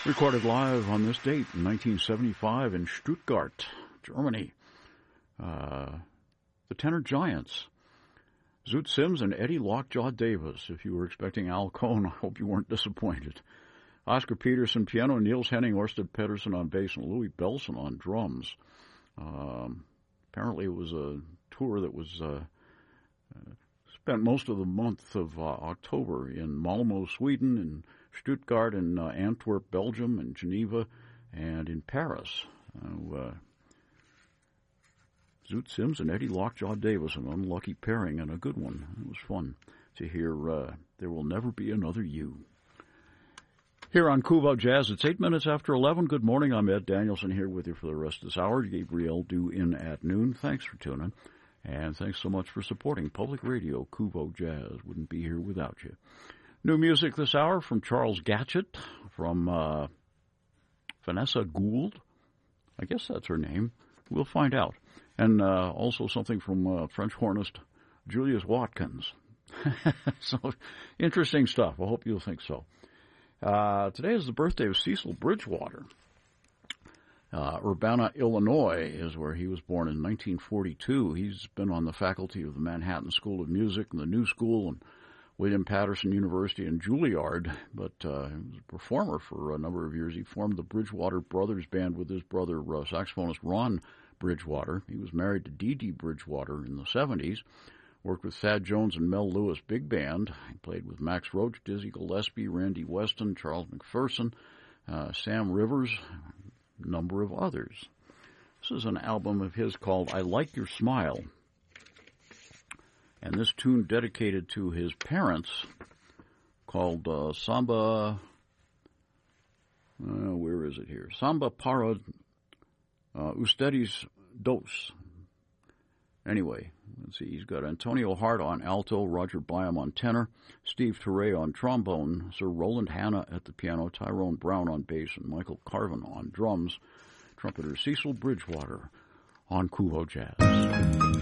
Recorded live on this date in 1975 in Stuttgart, Germany. The Tenor Giants. Zoot Sims and Eddie Lockjaw Davis. If you were expecting Al Cohn, I hope you weren't disappointed. Oscar Peterson piano, Niels Henning, Orsted Pedersen on bass, and Louis Bellson on drums. Apparently it was a tour that was spent most of the month of October in Malmö, Sweden, and Stuttgart, and Antwerp, Belgium, and Geneva, and in Paris. Zoot Sims and Eddie Lockjaw Davis, an unlucky pairing and a good one. It was fun to hear There Will Never Be Another You. Here on Kuvo Jazz, it's 8 minutes after 11. Good morning, I'm Ed Danielson here with you for the rest of this hour. Gabriel due in at noon. Thanks for tuning, and thanks so much for supporting Public Radio. Kuvo Jazz wouldn't be here without you. New music this hour from Charles Gatchett, from Vanessa Gould. I guess that's her name. We'll find out. And also something from French hornist Julius Watkins. So, interesting stuff. I hope you'll think so. Today is the birthday of Cecil Bridgewater. Urbana, Illinois is where he was born in 1942. He's been on the faculty of the Manhattan School of Music and the New School and William Patterson University and Juilliard, but he was a performer for a number of years. He formed the Bridgewater Brothers Band with his brother, saxophonist Ron Bridgewater. He was married to Dee Dee Bridgewater in the 70s, worked with Thad Jones and Mel Lewis Big Band. He played with Max Roach, Dizzy Gillespie, Randy Weston, Charles McPherson, Sam Rivers, a number of others. This is an album of his called I Like Your Smile. And this tune dedicated to his parents called Samba, where is it here? Samba para Ustedes Dos. Anyway, let's see, he's got Antonio Hart on alto, Roger Byam on tenor, Steve Turre on trombone, Sir Roland Hanna at the piano, Tyrone Brown on bass, and Michael Carvin on drums, trumpeter Cecil Bridgewater on Kuvo Jazz.